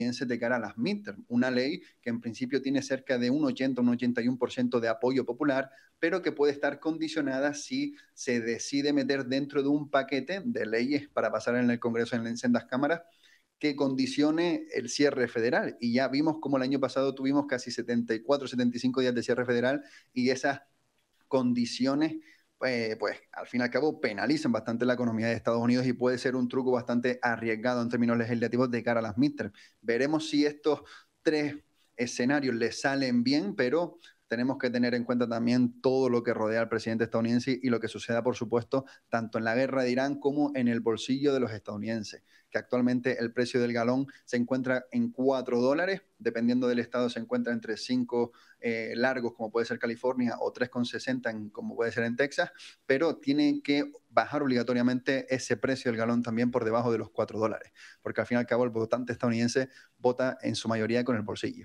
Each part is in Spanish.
de cara a las midterm, una ley que en principio tiene cerca de un 80, un 81% de apoyo popular, pero que puede estar condicionada si se decide meter dentro de un paquete de leyes para pasar en el Congreso, en sendas cámaras, que condicione el cierre federal. Y ya vimos como el año pasado tuvimos casi 74, 75 días de cierre federal y esas condiciones, pues al fin y al cabo penalizan bastante la economía de Estados Unidos y puede ser un truco bastante arriesgado en términos legislativos de cara a las midterms. Veremos si estos tres escenarios le salen bien, pero tenemos que tener en cuenta también todo lo que rodea al presidente estadounidense y lo que suceda, por supuesto, tanto en la guerra de Irán como en el bolsillo de los estadounidenses, que actualmente el precio del galón se encuentra en $4, dependiendo del estado se encuentra entre 5 largos, como puede ser California, o 3,60 como puede ser en Texas, pero tiene que bajar obligatoriamente ese precio del galón también por debajo de los $4, porque al fin y al cabo el votante estadounidense vota en su mayoría con el bolsillo.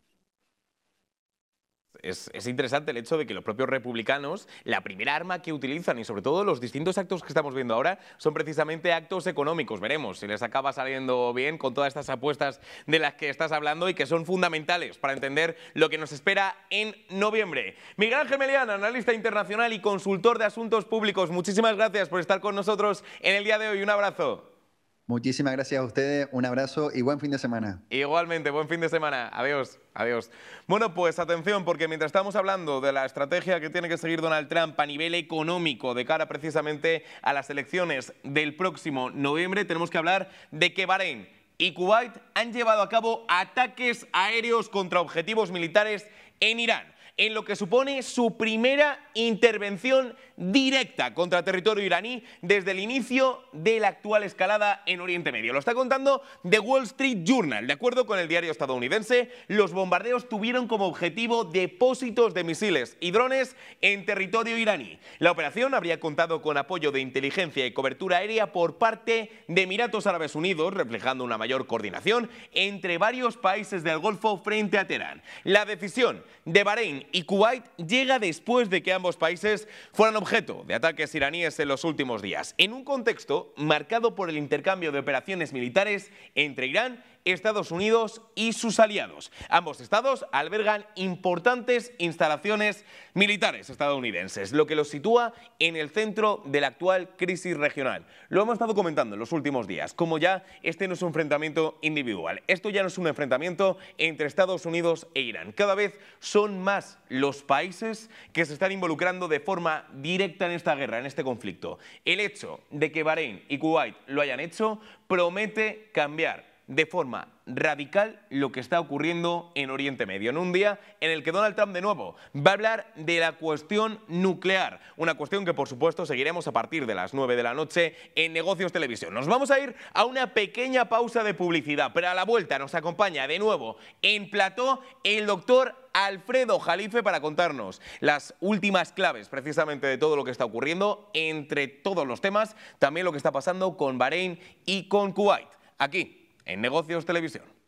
Es interesante el hecho de que los propios republicanos, la primera arma que utilizan y sobre todo los distintos actos que estamos viendo ahora son precisamente actos económicos. Veremos si les acaba saliendo bien con todas estas apuestas de las que estás hablando y que son fundamentales para entender lo que nos espera en noviembre. Miguel Ángel Melián, analista internacional y consultor de asuntos públicos, muchísimas gracias por estar con nosotros en el día de hoy. Un abrazo. Muchísimas gracias a ustedes, un abrazo y buen fin de semana. Igualmente, buen fin de semana. Adiós, adiós. Bueno, pues atención, porque mientras estamos hablando de la estrategia que tiene que seguir Donald Trump a nivel económico de cara precisamente a las elecciones del próximo noviembre, tenemos que hablar de que Bahrein y Kuwait han llevado a cabo ataques aéreos contra objetivos militares en Irán, en lo que supone su primera intervención directa contra territorio iraní desde el inicio de la actual escalada en Oriente Medio. Lo está contando The Wall Street Journal. De acuerdo con el diario estadounidense, los bombardeos tuvieron como objetivo depósitos de misiles y drones en territorio iraní. La operación habría contado con apoyo de inteligencia y cobertura aérea por parte de Emiratos Árabes Unidos, reflejando una mayor coordinación entre varios países del Golfo frente a Teherán. La decisión de Bahrein y Kuwait llega después de que ambos países fueran objeto de ataques iraníes en los últimos días, en un contexto marcado por el intercambio de operaciones militares entre Irán, Estados Unidos y sus aliados. Ambos estados albergan importantes instalaciones militares estadounidenses, lo que los sitúa en el centro de la actual crisis regional. Lo hemos estado comentando en los últimos días, como ya este no es un enfrentamiento individual, esto ya no es un enfrentamiento entre Estados Unidos e Irán. Cada vez son más los países que se están involucrando de forma directa en esta guerra, en este conflicto. El hecho de que Bahrein y Kuwait lo hayan hecho promete cambiar de forma radical lo que está ocurriendo en Oriente Medio, en un día en el que Donald Trump de nuevo va a hablar de la cuestión nuclear, una cuestión que por supuesto seguiremos a partir de las 9 de la noche en Negocios Televisión. Nos vamos a ir a una pequeña pausa de publicidad, pero a la vuelta nos acompaña de nuevo en plató el doctor Alfredo Jalife para contarnos las últimas claves precisamente de todo lo que está ocurriendo entre todos los temas, también lo que está pasando con Bahrein y con Kuwait, aquí en Negocios Televisión.